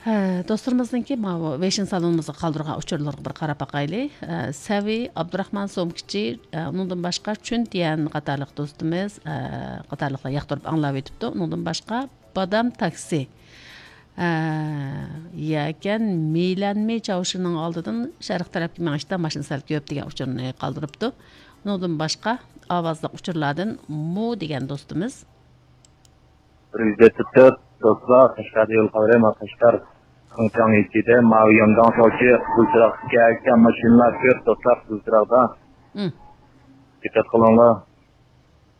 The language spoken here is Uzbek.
Dostlarımızdınki bu Veşin salonumuzda kaldırgan uçurlarga bir qarap baqaylı. Savi Abdurrahman Somkichi, onundan başqa Çün diyen qatarlıq dostumuz, qatarlıqla yaqtırıp anlab etipdi. Onundan başqa Badam Taksi. Yaken Milanmi çavuşunun aldıdan şərq tarafki məğişdə maşın sal köp degan uçurunu qaldırıpdı. Onundan başqa avazlıq uçurlardan Mu degan dostumuz. Prezidentler dostlar, Kaşgar'da yol kavrama Kaşgar Kıntang içinde mavi yandan savcı Kılçırak gelken maşinler kör dostlar Kılçırak'da dikkat kılınlar.